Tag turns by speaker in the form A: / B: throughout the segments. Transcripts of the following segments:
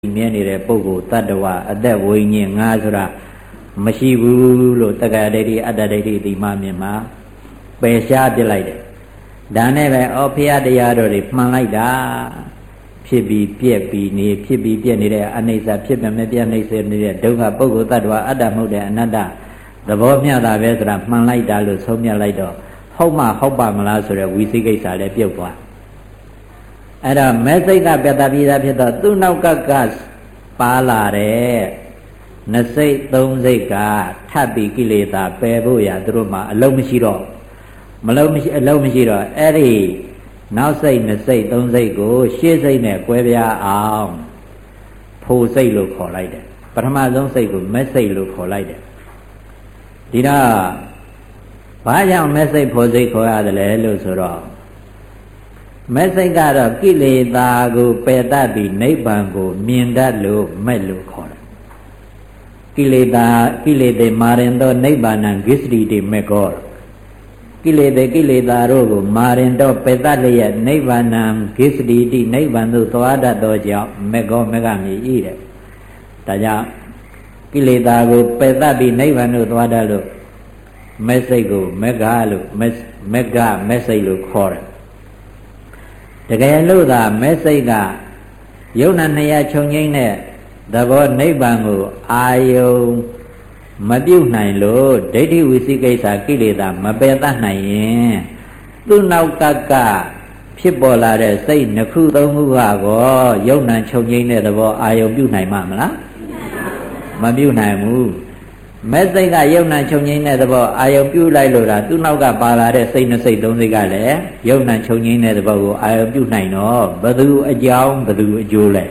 A: မြဲနေတဲ့ပုဂ္ဂိုလ်တ attva အသက်ဝိညာဉ်ငါဆိုတာမရှိဘူးလို့တက္ကရာဒိဋ္ဌိအတ္တဒိဋ္ဌိဒီမှမြင်မှာပယ်ရှားပြလိုက်တယ်ဒါနဲ့ပဲဩဖရာတရားတော်တွေမှန်လိုက်တာဖြစ်ပြီးပြက်ပြီးနေဖြစ်ပြီးပြက်နေတဲ့အနိစ္စဖြစ်ပြမပြက်နေစေနေတဲ့ဒုက္ခပုဂ္ဂိုလ်တ attva အတ္တမဟုတ်တဲ့အနတ္တသဘောမျှတာပဲဆိုတာမှန်လိုက်တာလို့ဆုံးဖြတ်လိုက်တော့ဟုတ်မှဟုတ်ပါမလားဆိုတဲ့ဝိသိကိစ္စလည်းပြုတ်သွားအဲ့တော့မဲစိတ်ကပြတ်တာပြီးသားဖြစ်တော့သူ့နောက်ကပါလာတဲ့နှစိတ်သုံးစိတ်ကထပ်ပြီးကိလေသာပယ်ဖို့ရသူတို့မှာအလုံးမရှိတော့အလုံးမရှိတော့အဲ့ဒီနောက်စိတ်နှစိတ်သုံးစိတ်ကိုရှေ့စိတ်နဲ့ကွဲပြားအောင်ဖို့စိတ်လို့ခေါ်လိုက်တယ်ပထမဆုံးစိတ်ကိုမဲစိတ်လို့ခေါ်လိုက်တယ်ဒီတော့ဘာကြောင့်မဲစိတ်ဖို့စိတ်ခေါ်ရတယ်လဲလို့ဆိုတော့မဲစိတ်ကတော့ကိလေသာကိုပယ်တတ်ပြီးနိဗ္ဗာန်ကိုမြင်တတ်လို့မဲ့လို့ခေါ်တယ်ကိလေသာမာရင်တော့နိဗ္ဗာန်ဂစ္စတိတိမေကောကိလေသာတို့ကိုမာရင်တော့ပယ်တတ်လျက်နိဗ္ဗာန်ဂစ္စတိတိနိဗ္ဗာန်သို့သွားတတ်သောကြောင့်မေကောမေကမြည်ဤတဲ့ဒါကြောင့်ကိလေသာကိုပယ်တတ်ပြီးနိဗ္ဗာန်သို့သွားတတ်လို့မဲစိတ်ကိုမေကလို့မေကမဲစိတ်လို့ခေါ်တယ်တကယ်လို့သာမဲစိတ်ကယုံနာနှစ်ရချုပ်ငိမ့်တဲ့သဘောနိဗ္ဗာန်ကိုအာယုံမပြုတ်နိုင်လို့ဒိဋ္ဌိဝိသိကိစ္စကိလေသာမပယ်တတ်နိုင်ရင်သူ့နောက်ကဖြစ်ပေါ်လာတဲ့စိတ်နှစ်ခုသုံးခုကောယုံနာချုပ်ငိမ့်တဲ့သဘောအာယုံပြုတ်နိုင်မှာမလားမပြုတ်နိုင်ဘူးမဲစိတ်ကယုံနာချုပ်ငိမ့်တဲ့သဘောအာယုံပြုတ်လိုက်လို့ဒါသူ့နောက်ကပါလာတဲ့စိတ်နှစ်စိတ်သုံးစိတ်ကလည်းယုံနာချုပ်ငိမ့်တဲ့သဘောကိုအာယုံပြုတ်နိုင်တော့ဘယ်သူအကြောင်းဘယ်သူအကျိုးလဲ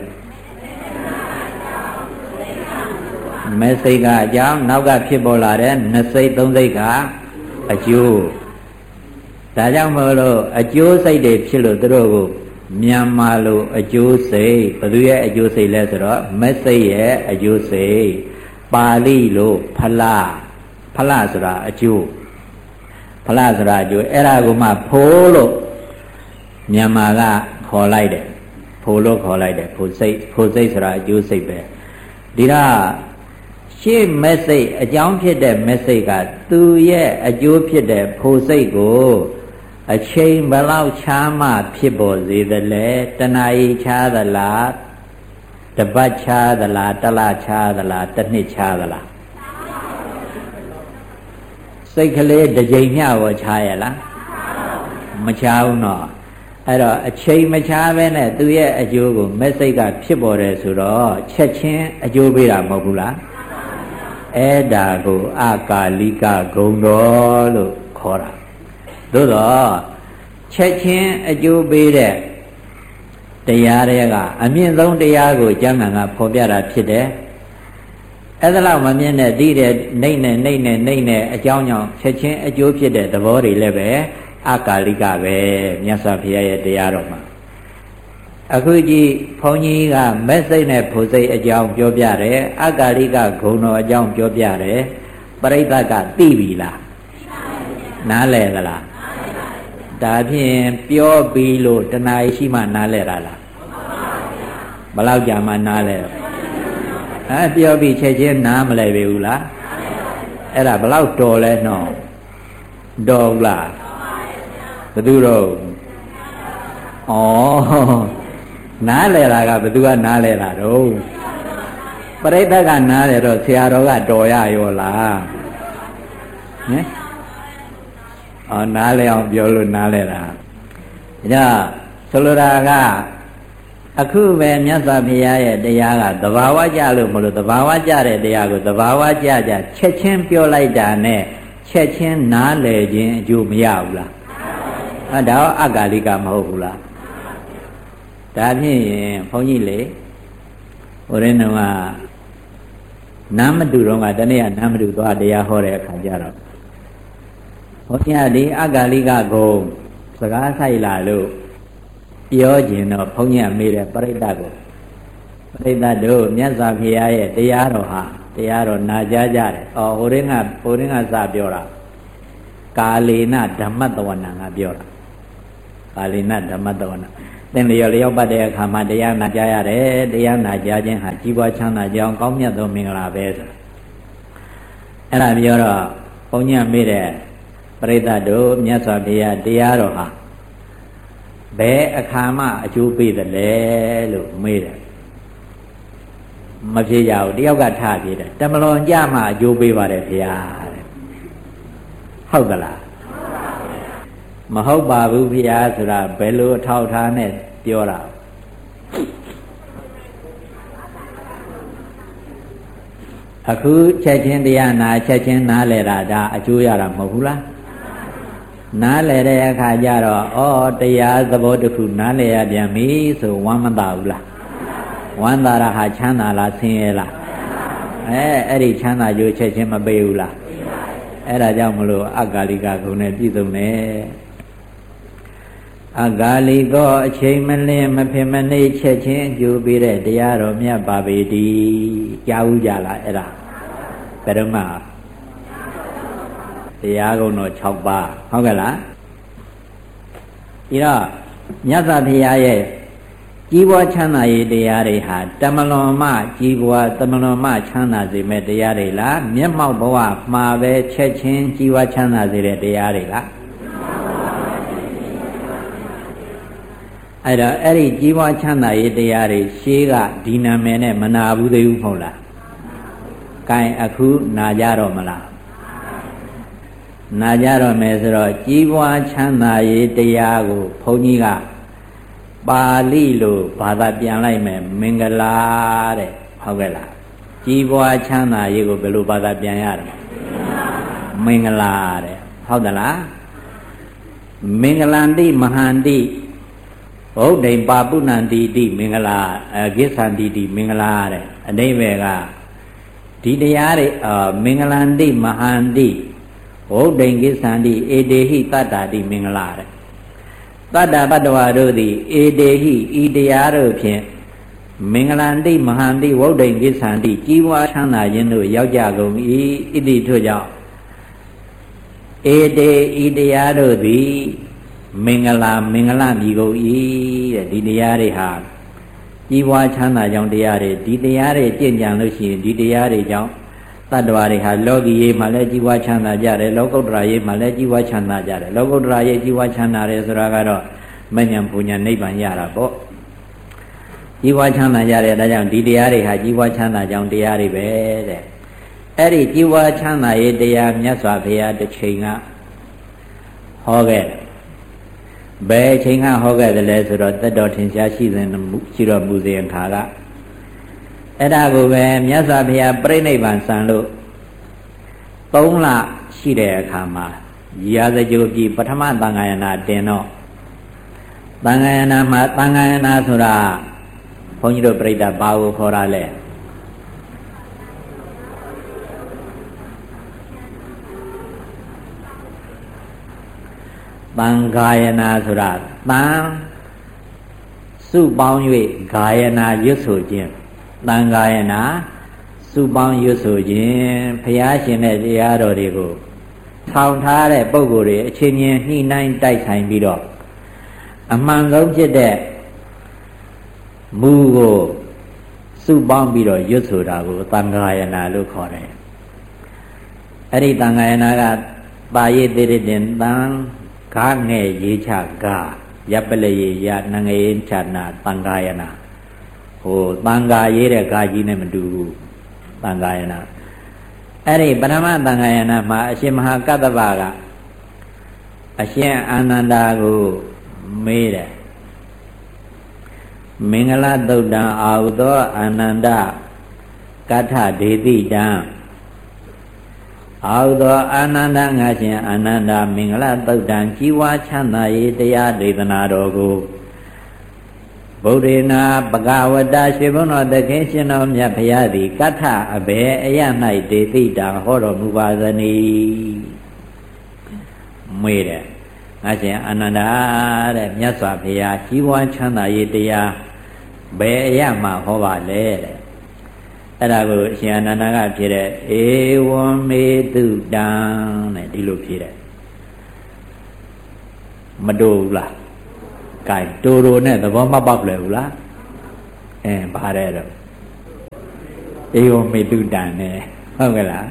A: မဲစိတ်ကအကြောင်းနောက်ကဖြစ်ပေါ်လာတဲ့နှစ်စိတ်သုံးစိတ်ကအကျိုးဒါကြောင့်မို့လို့အကျိုးစိတ်တွေဖြစ်လို့သူတို့ကိုမြန်မာလိုအကျိုးစိတ်ဘယ်သူရဲ့အကျိုးစိတ်လဲဆိုတော့မဲစိတ်ရဲ့အကျိုးစိတ်ပါဠိလိုဖလားဆိုတာအကျိုးဖလားဆိုတာအကျိုးအဲ့ဒါကိုမှဖိုးလို့မြန်မာကခေါ်လိုက်တယ်ဖိုးလို့ခေါ်လိုက်တယ်ဖိုးစိတ်ဆိုတာအကျိုးစိတ်ပဲဒီတော့ရှေ့မက်စိတ်အကြောင်းဖြစ်တဲ့မက်စိတ်ကသူရဲ့အကျိုးဖြစ်တဲ့ဖိုးစိတ်ကိုအချိန်ဘယ်လောက်ချားမှဖြစ်ပေါ်စေသလဲတဏှာကြီးချားသလားတပတ်ချားသလားတလချားသလားတစ်နှစ်ချားသလားစိတ်ကလေးတစ်ကြိမ်မျှရောချားရလားမချားဘူးနော်အဲ့တော့အချိန်မချားပဲနဲ့သူရဲ့အကျိုးကိုမက်စိတ်ကဖြစ်ပေါ်တယ်ဆိုတော့ချက်ချင်းအကျိုးပေးတာမဟုတ်ဘူးလားအဲ့ဒါကိုအကာလိကဂုံတော်လို့ခေါ်တာသို့တော့ချက်ချင်းအကျိုးပေးတဲ့တရားတွေကအမြင့်ဆုံးတရားကိုကျမ်းဂန်ကဖော်ပြတာဖြစ်တယ်အဲ့ဒါလောက်မမြင်တဲ့ဒီတဲ့နှိမ့်နဲ့အကြောင်းကြောင့်ချက်ချင်းအကျိုးဖြစ်တဲ့သဘောတွေလည်းပဲအကာလိကပဲမြတ်စွာဘုရားရဲ့တရားတော်မှာအခုကြည့်ဘုန်းကြီးကမက်စိတ်နဲ့ဖို့စိတ်အကြောင်းပြောပြတယ်အကာလိကဂုဏ်တော်အကြောင်းပြောပြတယ်ပရိသတ်ကသိပြီလားနားလည်သလားဒါဖြင့်ပြောပြီးလို့တဏှာရှိမှနားလဲတာလားဘယ်လောက်ကြာမှနားလဲပြောပြီးချက်ချင်းနားမလဲပြီဘူးလားအဲ့ဒါဘယ်လောက်တော်လဲနော်တော်လားဘယ်သူတော့ဩနားလဲတာကဘယ်သူကနားလဲတာတော့ပရိသတ်ကနားလဲတော့ဆရာတော်ကတော်ရရောလားဟင်နားလဲအောင်ပြောလို့နားလဲတာဒါဆိုလိုတာကအခုပဲမြတ်စွာဘုရားရဲ့တရားကသဘာဝကျလို့မလို့သဘာဝကျတဲ့တရားကိုသဘာဝကျချက်ချင်းပြောလိုက်တာနဲ့ချက်ချင်းနားလဲခြင်းအကျိုးမရဘူးလားဒါအကာလိကမဟုတ်ဘူးလားဒါဖြင့်ဘုန်းကြီးလေဟိုရင်းတော့နားမတူတော့ကတနေ့ကနားမတူသွားတရားဟောတဲ့အခါကျတော့ဘုရားဒီအကာလိကဂုံစကားဆိုင်လာလို့ပြောခြင်းတော့ဘုန်းကြီးမေးတဲ့ပရိသတ်ကိုပရိသတ်တို့မြတ်စွာဘုရားရဲ့တရားတော်ဟာတရားတော်နာကြားကြတယ်ဟိုရင်းကစပြောတာကာလေနဓမ္မတဝနံကပြောတာကာလေနဓမ္မတဝနံသင်လျော်လျော်ပတ်တဲ့အခါမှာတရားနာကြရတယ်တရားနာကြခြင်းဟာကြီးပွားချမ်းသာကြောင်းကောင်းမြတ်သောမင်္ဂလာပဲဆိုအဲ့ဒါပြောတော့ဘုန်းကြီးမေးတဲ့ပရိသတ်တို့မြတ်စွာဘုရားတရားတော်ဟာဘယ်အခါမှအကျိုးပေးတယ်လဲလို့မေးတယ်မဖြေကြဘူးတယောက်ကထပြေးတယ်တမလွန်ကြမှအကျိုးပေးပါတယ်ဘုရားတဲ့ဟုတ်ကလားမဟုတ်ပါဘူးဘုရားဆိုတာဘယ်လိုအထောက်ထားနဲ့ပြောတာအခုချက်ချင်းတရားနာချက်ချင်းနားလည်တာဒါအကျိုးရတာမဟုတ်ဘူးလားနားလည်တဲ့အခါကျတော့ဩတရားသဘောတစ်ခုနားလည်ရပြန်ပြီဆိုဝမ်းမသာဘူးလားဝမ်းသာတာဟာချမ်းသာလားဆင်းရဲလားအဲ့ဒီချမ်းသာကြိုးချက်ချင်းမပေးဘူးလားအဲ့ဒါကြောင့်မလို့အဂါလိကဂုဏ်နဲ့ပြည့်စုံတယ်အဂါလိကောအချိန်မလင်းမဖြစ်မနေချက်ချင်းအကျိုးပေးတဲ့တရားတော်မြတ်ပါပေတည်းကြားဦးကြလားအဲ့ဒါဘယ်တော့မှတရားကုံတော်6ပါးဟုတ်ကဲ့လားဒီတော့မြတ်စွာဘုရားရဲ့ကြီးပွားချမ်းသာရေးတရားတွေဟာတမလွန်မှကြီးပွားတမလွန်မှချမ်းသာစေမဲ့တရားတွေလားမျက်မှောက်ဘဝမှာပဲချက်ချင်းကြီးပွားချမ်းသာစေတဲ့တရားတွေလားအဲ့တော့အဲ့ဒီကြီးပွားချမ်းသာရေးတရားတွေရှေးကဒီနာမည်နဲ့မနာဘူးသေးဘူးမဟုတ်လား။ကဲအခုနာကြတော့မလား။နာကြတော့မယ်ဆိုတော့ကြီးပွားချမ်းသာရေးတရားကိုဘုန်းကြီးကပါဠိလိုဘာသာပြန်လိုက်မယ်မင်္ဂလာတဲ့ဟုတ်ကဲ့လား။ကြီးပွားချမ်းသာရေးကိုဘယ်လိုဘာသာပြန်ရလဲ။မင်္ဂလာတဲ့ဟုတ်သလား။မင်္ဂလန္တိမဟာန္တိဘုဒ္ဓိပါပုဏ္ဏန္တိတိမင်္ဂလာကိစ္ဆန္တိတိမင်္ဂလာတဲ့အဓိပ္ပာယ်ကဒီတရားတွေမင်္ဂလန္တိမဟာန္တိဘုဒ္ဓိကိစ္ဆန္တိဧတေဟိတတ္တာတိမင်္ဂလာတဲ့တတ္တပတ္တဝါတို့သည်ဧတေဟိဤတရားတို့ဖြင့်မင်္ဂလန္တိမဟာန္တိဘုဒ္ဓိကိစ္ဆန္တိကြီးပွားချမ်းသာခြင်းတို့ရောက်ကြကုန်၏ဣတိထို့ကြောင့်ဧတေဤတရားတို့သည်မင်္ဂလာမင်္ဂလမြည်ကုန်၏တဲ့ဒီတရားတွေဟာကြီးပွားချမ်းသာကြောင်းတရားတွေဒီတရားတွေကျင့်ကြံလို့ရှိရင်ဒီတရားတွေကြောင့်တတ္တဝါတွေဟာလောကီရေးမှာလည်းကြီးပွားချမ်းသာကြတယ်လောကုတ္တရာရေးမှာလည်းကြီးပွားချမ်းသာကြတယ်လောကုတ္တရာရေးကြီးပွားချမ်းသာတယ်ဆိုတာကတော့မဉ္ဇဉ်ပူညာနိဗ္ဗာန်ရတာပေါ့ကြီးပွားချမ်းသာကြတယ်ဒါကြောင့်ဒီတရားတွေဟာကြီးပွားချမ်းသာကြောင်းတရားတွေပဲတဲ့အဲ့ဒီကြီးပွားချမ်းသာရေးတရားမြတ်စွာဘုရားတစ်ချိန်ကဟောခဲ့ဘယ်အချိန်ကဟောခဲ့တယ်လဲဆိုတော့သက်တော်ထင်ရှားရှိတော်မူစဉ်ခါကအဲ့ဒါကိုပဲမြတ်စွာဘုရားပြိဋိဘံဆံလို့3လရှိတဲ့အခါမှာရာဇကြိုပြည်ပထမသံဃာယနာတင်တော့သံဃာယနာမှာသံဃာယနာဆိုတာဘုန်းကြီးတို့ပြိဋ္ဌာဘာကိုခေါ်တာလဲသံဃာယနာဆိုတာသံစုပေါင်း၍ဂာယနာရွတ်ဆိုခြင်းသံဃာယနာစုပေါင်းရွတ်ဆိုခြင်းဘုရားရှင်ရဲ့တရားတော်တွေကိုထောင်ထားတဲ့ပုဂ္ဂိုလ်တွေအချင်းချင်းနှိမ့်နိုင်တိုက်ဆိုင်ပြီးတော့အမှန်ဆုံးဖြစ်တဲ့မူကိုစုပေါင်းပြီးတော့ရွတ်ဆိုတာကိုသံဃာယနာလို့ခေါ်တယ်အဲ့ဒီသံဃာယနာကပါရိသေရတင်သံဂါငဲ့ရေးချဂါရပ်ပလေရနငယ်ချနာသံဃာယနာဟိုသံဃာရေးတဲ့ဂါကြီးနဲ့မတူဘူးသံဃာယနာအဲ့ဒီပထမသံဃာယနာမှာအရှင်မဟာကတ္တဗကအရှင်အာနန္ဒာကိုမေးတယ်မင်္ဂလသုတ်တံအာဟုသောအာနန္ဒကထဒေတိတံအာဟုသောအာနန္ဒငါရှင်အာနန္ဒမင်္ဂလသုတ်တံကြီးဝါချမ်းသာရေးတရားဒေသနာတော်ကိုဗုဒ္ဓေနာပကဝတ္တရွှေဘုန်းတော်သခင်ရှင်တော်မြတ်ဘုရားသည်ကထအဘေအယ၌ဒေတိတံဟောတော်မူပါသနည်းမေးတယ်ငါရှင်အာနန္ဒတဲ့မြတ်စွာဘုရားကြီးပွားချမ်းသာရေးတရားဘယ်အရာမှဟောပါလဲတဲ့အဲ့ဒါကိုအရှင်အာနန္ဒကဖြေတဲ့ဧဝံမေတုတံတဲ့ဒီလိုဖြေတဲ့မတို့ဘူးလား gain toro ne the bomb up level and barero eo me do dane hogala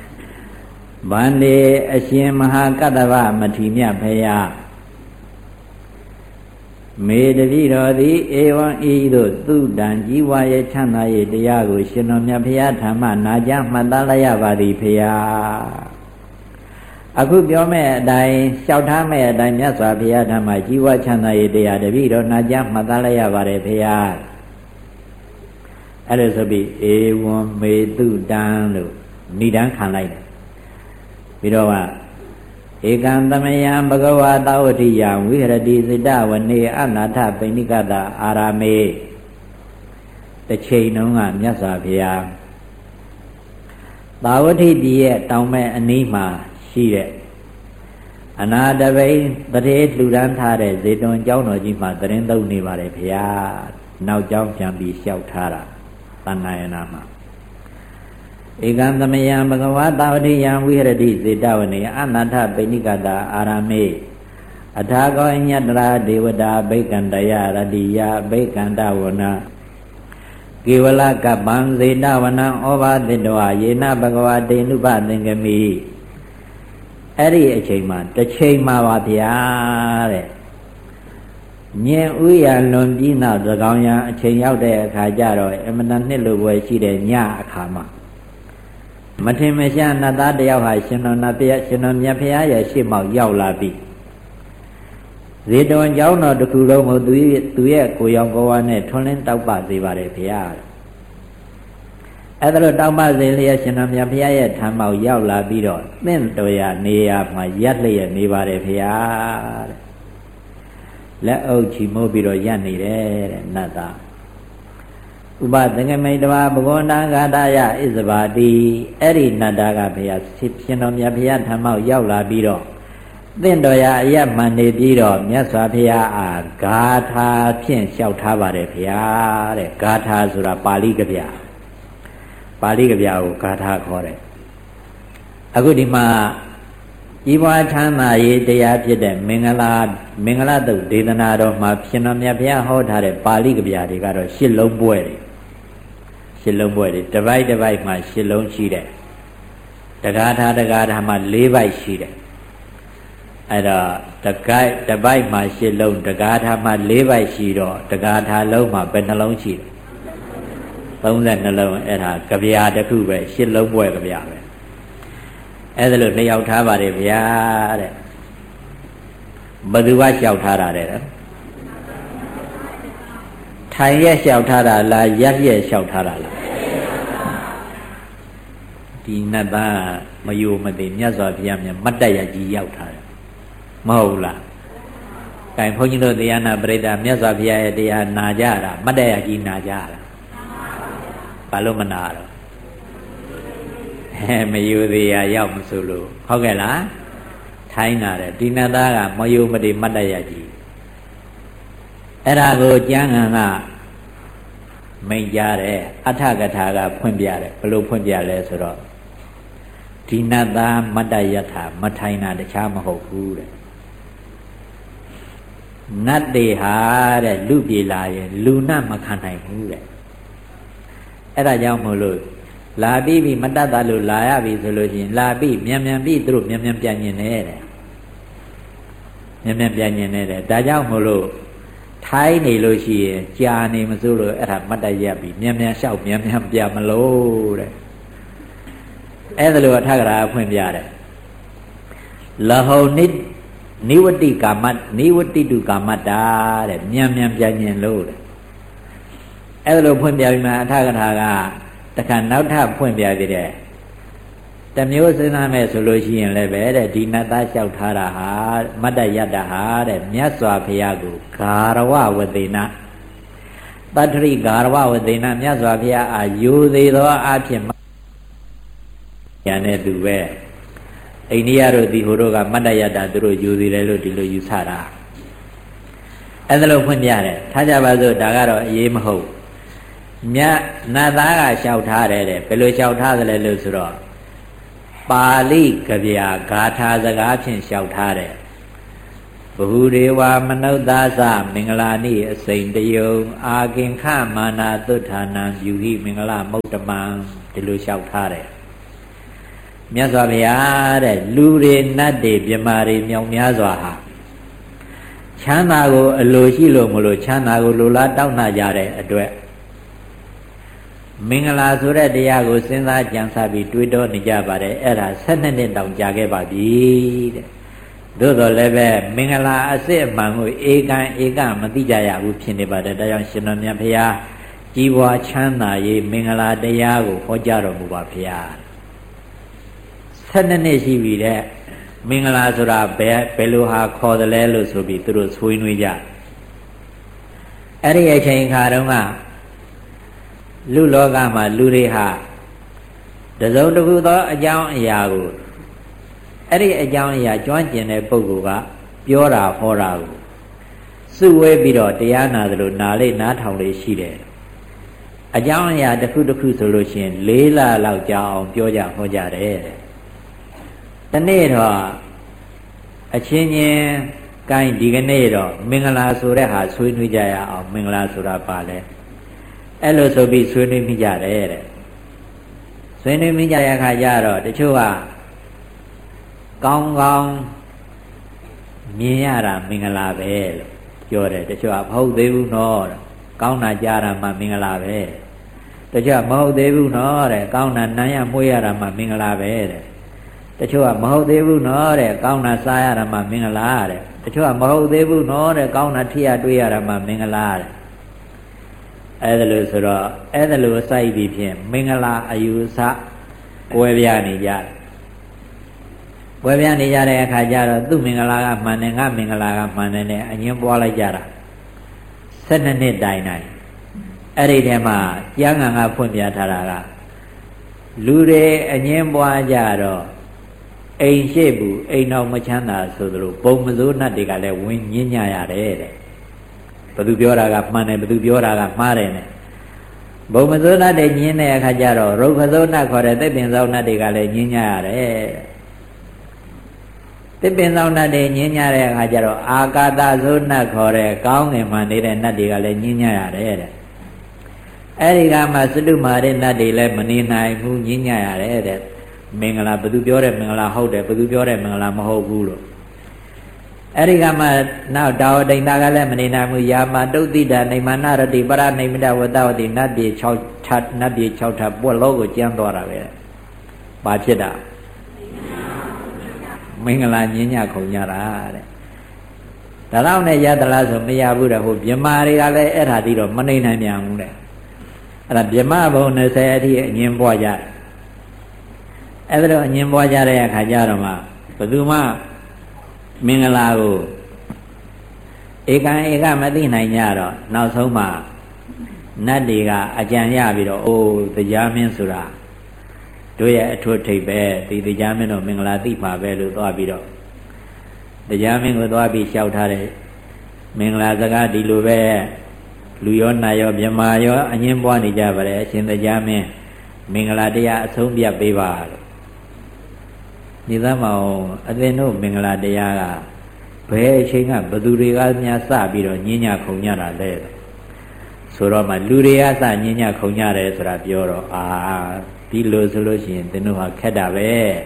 A: bande ashin mahakatava matimya phaya me devi ro di ewan ido tu dan jiwa ye chanda yeတရားကိုရှင်တော်မြတ်ဖရာဓမ္မနာကြားမှတ်သားလိုက်ရပါသည်ဖရာအခုပြောမဲ့အတိုင်းလျှောက်ထားမဲ့အတိုင်းမြတ်စွာဘုရားဓမ္မជីဝချမ်းသာရေးတရားတပည့်တော်နာကြားမှတ်သားလိုက်ရပါတယ်ဖေဟာအဲ့ဒါဆိုပြီးဧဝံမေတုတံလို့ဏိဒံခံလိုက်တယ်ပြီးတော့ဧကံသမယံဘဂဝါသာဝတိယံဝိဟရတိစိတဝနေအနာထပိဏိကတအာရမေတစ်ချိန်တုန်းကမြတ်စွာဘုရားသာဝတိပြည်ရဲ့တောင်မဲ့အနီးမှာရှိတဲ့အနာတပိန်တရေလှူဒန်းထားတဲ့ဇေတွန်ကျောင်းတော်ကြီးမှာသရင်သုံးနေပါတယ်ဗျာနောက်ကျောင်းပြန်ပြီးလျှောက်ထားတာသန္နာယနာမှာဧကံသမယံဘဂဝါသာဝတိယံဝိဟရတိဇေတဝနေအနာထပိဏိကတာအာရမေအထာကောညတရာဒေဝတာဘိက္ခန္တယရတိယဘိက္ခန္တဝနာကေဝလကပ္ပံဇေတဝနံဩဘာတိတောယေနဘဂဝါတေနုပသင်္ကမိအဲ့ဒီအချိန်မှာတစ်ချိန်မှာပါဗျာတဲ့ညင်ဥယျာလွန်ပြီးနောက်သကောင်ရအချိန်ရောက်တဲ့အခါကျတော့အမနာနှစ်လိုပဲရှိတဲ့ညအခါမှာမထင်မရှားနတ်သားတယောက်ဟာရှင်တော်မြတ်မြတ်ဖရာရဲ့ရှေ့မှောက်ရောက်လာပြီဇေတဝန်ကျောင်းတော်တစ်ခုလုံးကိုသူရဲ့ကိုရောင်ကိုဝါနဲ့ထွန်းလင်းတောက်ပစေပါတယ်ဗျာအဲ့ဒါလို့တောက်ပစေလျက်ရှင်တော်မြတ်ဖရာရဲ့ထံမှောက်ရောက်လာပြီးတော့သင့်တော်ရာနေရာမှာရပ်လျက်နေပါတယ်ဗျာတဲ့လက်အုပ်ချီမိုးပြီးတော့ရပ်နေတယ်တဲ့နတ်သားဥပသင်္ကမိတ်တဝဘဂဝန္တဂါတယဣဇဘာတိအဲ့ဒီနတ်သားကဘုရားရှင်တော်မြတ်ဘုရားထံမှောက်ရောက်လာပြီးတော့သင့်တော်ရာအယမှန်နေပြီးတော့မြတ်စွာဘုရားအားဂါထာဖြင့်လျှောက်ထားပါတယ်ဘုရားတဲ့ဂါထာဆိုတာပါဠိကဗျာပါဠိကဗျာကိုဂါထာခေါ်တယ်အခုဒီမှာဤဘဝချမ်းသာရေးတရားဖြစ်တဲ့မင်္ဂလာသုတ်ဒေသနာတော်မှာရှင်တော်မြတ်ဘုရားဟောထားတဲ့ပါဠိကဗျာတွေကတော့ရှစ်လုံးပွဲတွေတစ်ပိုက်တစ်ပိုက်မှာရှစ်လုံးရှိတယ်တဂါထာမှာ၄ပိုက်ရှိတယ်အဲ့တော့တစ်ပိုက်မှာရှစ်လုံးတဂါထာမှာ၄ပိုက်ရှိတော့တဂါထာလုံးမှာဘယ်နှလုံးရှိတယ်32လုံးအဲ့ဒါကဗျာတစ်ခုပဲရှစ်လုံးပွဲကဗျာပဲအဲ့ဒါလို့လျှောက်ထားပါတယ်ဗျာတဲ့ဘယ်သူကလျှောက်ထားတာတဲ့ထိုင်ရက်လျှောက်ထားတာလားရက်ရက်လျှောက်ထားတာလားဒီနတ်သားမယိုမသိမြတ်စွာဘုရားမြတ်မတ်တရကြီးရောက်ထားတယ်မဟုတ်လား။အဲဘုန်းကြီးတို့တရားနာပရိသတ်မြတ်စွာဘုရားရဲ့တရားနာကြတာမတ်တရကြီးနာကြတာဘာလို့မနာတော့မယိုသေးရရောက်မဆိုလို့ဟုတ်ကဲ့လားထိုင်းနာတယ်ဒီနတ်သားကမယိုမသိမတ်တရကြီးအဲ့ဒါကိုကျမ်းဂန်ကမိန့်ကြားတယ်အထကထာကဖွင့်ပြတယ်ဘယ်လိုဖွင့်ပြလဲဆိုတော့ဒီနတ်သားမတ္တယထာမထိုင်တာတခြားမဟုတ်ဘူးတဲ့နတ်တွေဟာတဲ့လူပြေလာရင်လူနတ်မခံနိုင်ဘူးတဲ့အဲ့ဒါကြောင့်မို့လို့လာပြီးမတတ်တာလို့လာရပြီဆိုလို့ရှိရင်လာပြီးမြန်ပြီးသူတို့မြန်ပြန်ညင်နေတဲ့မြန်ပြန်ညင်နေတဲ့ဒါကြောင့်မို့လို့ထိုင်းနေလို့ရှိရင်ကြာနေမစိုးလို့အဲ့ဒါမတ်တရက်ပြီမြန်လျှောက်မြန်ပြမလို့တဲ့အဲ့ဒါလိုအထကရာဖွင့်ပြတယ်လဟုံနိဝတိကာမနိဝတိတုကာမတာတဲ့မြန်ပြန်ညင်လို့တဲ့အဲ့ဒါလိုဖွင့်ပြပြီးမှအထကရာကတခါနောက်ထပ်ဖွင့်ပြသေးတယ်တမျိုးစဉ်းစားမယ်ဆိုလို့ရှိရင်လည်းပဲတဲ့ဒီနတ်သားလျှောက်ထားတာဟာမတ္တယတ္တဟာတဲ့မြတ်စွာဘုရားကိုဂါရဝဝသေနတတ္ထိဂါရဝဝသေနမြတ်စွာဘုရားအာယူသေးသောအဖြစ်ရတဲ့သူပဲအိန္ဒိယတို့ဒီဟိုတို့ကမတ္တယတ္တသူတို့ယူသေးတယ်လို့ဒီလိုယူဆတာအဲ့ဒါလို့ဖွင့်ပြတယ်ထားကြပါစို့ဒါကတော့အရေးမဟုတ်မြတ်နတ်သားကလျှောက်ထားတယ်တဲ့ဘယ်လိုလျှောက်ထားသလဲလို့ဆိုတော့ပါဠိကဗျာဂါထာစကားဖြင့်လျှောက်ထားတယ် Bahudeva Manodasa Mingalani Saint Deo Agin Kha Mana Tuthana Yuhi Mingala Motamang Dilu Shautare Myazwabhyare Lure Nade Byamari Myazwaha Chanago Aloshilo Mulu Chanago Lula Dauna Yare Adwe Mingala Sura Diago Sinza Jansabi Twido Nijabare Era Senanin Down Jagababi Dodo Leve Mingala Ase Mangu Ega Matijaya Upinibada Dayan Shinomia Jiwa Chana Ye Mingala Diago Hojaro Mubapia Senanishi Vide Mingala Sura Beluha Kodalelu Subi through Swinwija Eri Chain Karunga Lulogama Luriha The Zodabudo Ajan Yagu Eri Ajan Ya joined in a Poguga Piora Horagu Suwe Bido Diana the Nale Nat Howley Shide Ajan Ya the Kudu solution Leila Lauja Pioja Hojare The Nero a Chinyan kind diganero, Mingala Sureha, Swinwijaya, or Mingala Surapale. Elo so be Swinimijare. Swinimijaya Kajaro, the Chua Gong Gong Miara Mingala Bell, Jore, the Chua Ho Devu Nor, Gauna Jara Mingala Bell. The Chua Mo Devu Nor, Gauna Naya Muyara Mingala Bell. The Chua Mahodevu Nore, Gauna Sayarama Mingalare. The Chua Mahodevu Nore, Gauna Tia Duyarama Mingalare. Edalusura, Edalu Saidi Pim, Mingala Ayusa, Weviani Yar. Weviani Yare Kajara, Du Mingalaga Manenga Mingalaga Manene, and Yumbola Jara. Senate Dinai. Eridema, Yanga Punya Taraga. Lure and Yumboa Jaro. Ain Shebu, Ain no Machana Sudru, Bomazuna de Gale, Win Yinya Rede. Padubiora got money, Padubiora got marine. Bomazuna de Yine Kajaro, Rokazona Kore, they been Zona de Gale, Yinya Rede. They been Zona de Yinya Kajaro, Agada Zona Kore, Gong and Mani and Nadigale, Yinya Rede. Erigama Sudumare Nadile, Manina, who Yinya Rede. Mingala, Padubiore, Mingala Hode, Padubiore, Mingala Mahogulo. Erigama now Dow de Nagale, Manina Muyama, Dodida, Nemanara, the Bara Namida without the Nadi Chowtat, Nadi Chowtat, Bologo, Jandora. Bachida Mingala Nina Kunyara. The Laune Yadalas of Miyabuda, who Yamari Ale Eradido, Manina Yamune. And a Yamabo said he and Yimboya. Ever on Yimboja Kajarama, Paduma Mingalago Ega Madina Yaro, now Soma Nadiga, Ajanyabido, oh, the Yamin Sura. Do ya to take bear, the Yamin of Mingalatipa, Velu Abido. The Yamin with Wabi Shautare Minglazaga di Lube, Luyona Yamayo, and Yimboni Javare, in the Yamin Mingaladia, Sumbia Bivar. Nidamo, Adeno Mingala Deyaga, Pay Chinga, Baduriga Sabido, Nina Kunyara there. Suroma Luriasa, Nina Kunyara Rabioro, Tilo solution, the Nuha Kedave.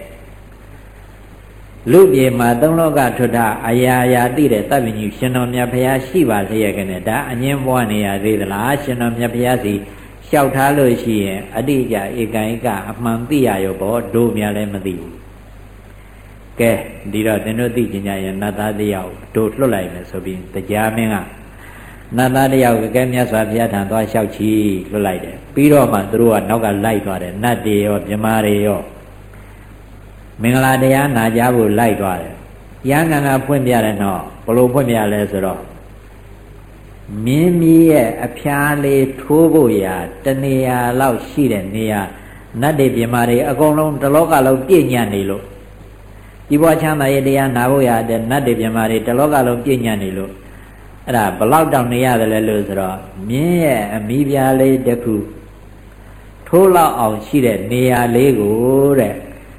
A: Lubi Madonoga Toda, Ayaya did it, Tabinu, Shinomia Paya Shiva, Yaganeta, and Yemwania did the last Shinomia Piasi, Shoutalo Shi, Adija, Igaika, Mampia Yobo, Domia Lemadi. Ke dira teno ti jinya ya nata tyaw do tlot lai me so pi tja min ga nata tyaw ke Myat Swa Bhaya than twa lyauk chi tlot lai de pi ro ma tu ro ka nauk ka lai twa de nat de yo Myama de yo Mingala taya na ja bu lai twa de yan ngan ga phwint pya de no blo phwint pya le so ro Min mi ye a phya le tho pho ya taneya lauk shi de neya nat de Myama de a kong long taloka long piet nyan ne lo Iwa Chama Yedia Navoya, the Nadi Myamari, the local Pianilo. Era Block down the other Luzra, Me, a Mibia lay the crew. Tola of Shire, Nea Lego,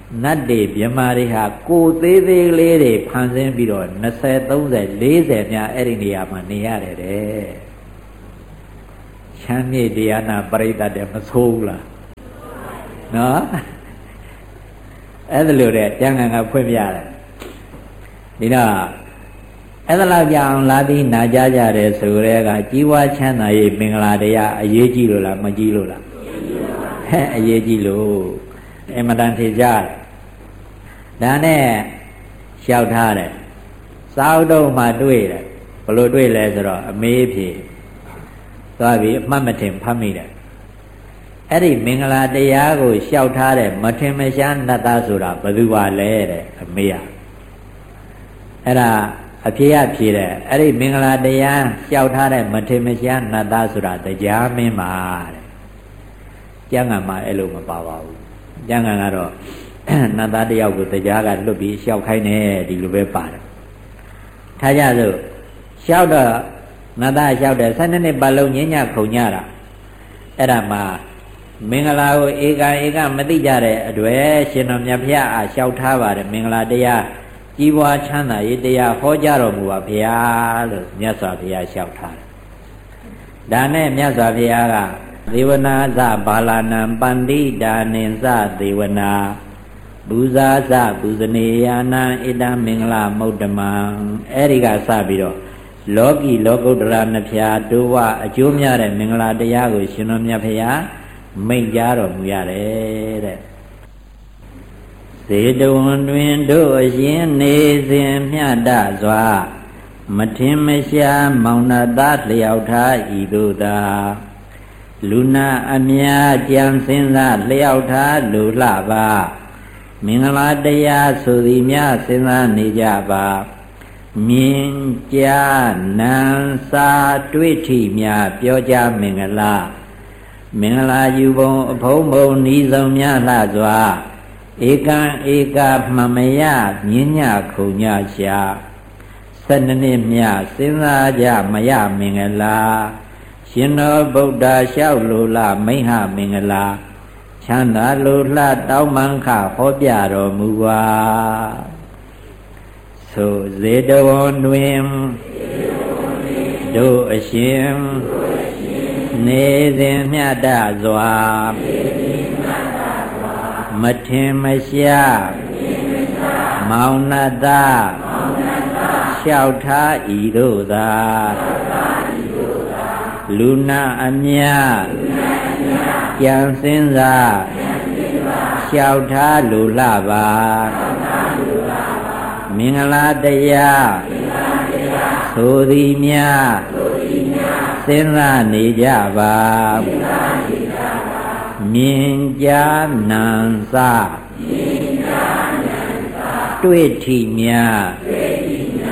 A: နတ်တွေမြမာတွေဟာကိုယ်သေးသေးကလေးတွေဖန်ဆင်းပြီးတော့20 30 40များအဲ့ဒီနေရာမှာနေရတယ်တဲ့ချမ်းမြေ့တရားနာပရိသတ်တဲ့မဆိုးဘူးလားနော်အဲ့ဒါလို့တဲ့ကျမ်းဂန်ကဖွင့်ပြတယ်ဒီတော့အဲ့ဒါလောက်ကြအောင်လာပြီးနာကြကြတယ်ဆိုရဲကကြီးဝါချမ်းသာရေးမင်္ဂလာတရားအရေးကြီးလို့လားမကြီးလို့လားအရေးကြီးလို့အမှန်တန်ထေကြဒါနဲ့လျှောက်ထားတယ်စာအုပ်တုံးမှာတွေ့တယ်ဘလို့တွေ့လဲဆိုတော့အမေးဖြေသွားပြီးအမှတ်မထင်ဖတ်မိတယ်အဲ့ဒီမင်္ဂလာတရားကိုလျှောက်ထားတဲ့မထင်မရှားနတ်သားဆိုတာဘယ်သူပါလဲတဲ့အမေးอ่ะအဲ့ဒါအဖြေရဖြေတယ်အဲ့ဒီမင်္ဂလာတရားလျှောက်ထားတဲ့မထင်မရှားနတ်သားဆိုတာတရားမင်းပါတဲ့ကျမ်းဂန်မှာအဲ့လိုမပါပါဘူးကျမ်းဂန်ကတော့နတ်သားတယောက်ကိုတရားကလွတ်ပြီးလျှောက်ခိုင်းတယ်ဒီလိုပဲပါတယ်ထားကြစို့လျှောက်တော့နတ်သားလျှောက်တယ်12နှစ်ပတ်လုံးညညခုံညတာအဲ့ဒါမှာမင်္ဂလာကိုဧကမသိကြတဲ့အတွေ့ရှင်တော်မြတ်ဖျားအားလျှောက်ထားပါတယ်မင်္ဂလာတရားကြီးပွားချမ်းသာရေးတရားဟောကြားတော်မူပါဘုရားလို့မြတ်စွာဘုရားလျှောက်ထားတယ်ဒါနဲ့မြတ်စွာဘုရားကသေဝနာသဘာလနံပန္တိဒါနိသသေဝနာပူဇာသပူဇနေယာနံဣဒံမင်္ဂလာမௌတ္တမံအဲ့ဒီကစပြီးတော့လောကီလောကုတ္တရာနှဖျားတို့ဝအကျိုးများတဲ့မင်္ဂလာတရားကိုရှင်တော်မြတ်ဖျားမိန့်ကြားတော်မူရတယ်တဲ့ဇေတဝန်တွင်တို့အရင်နေစဉ်မြတ်တစွာမထင်မရှားမောင်နာသားလျောက်ထားဤသို့သာလူနာအမြကြံစင်စားလျောက်ထားလူလှပါမင်္ဂလာတရားဆိုသည်များစဉ်းစားနေကြပါမြင်ကြားနာစာတွေ့ထိများပြောကြမင်္ဂလာယူပုံအဖုံးဖုံနီးဆုံးများလှစွာဧကံဧကမှမယမြင်းညခုံညရှာ12နှစ်မြစဉ်းစားကြမယမင်္ဂလာရှင်တော်ဗုဒ္ဓလျှောက်လိုလားမိဟမင်္ဂလာချမ်းသာလိုလားတောင်းမှန်ခဟောပြတော်မူပါဆိုဇေတဝန်တွင်တို့အရှင်နေစဉ်မြတ်တစွာမထင်မရှားမောင်နတလျှောက်ထားဤသို့သာလူနာအမြကြံစင်စားလျှောက်ထားလူလှပါမင်္ဂလာတရားဆိုသည်များစဉ်းစားနေကြပါမြင်ကြားနံစတွေ့ထိများ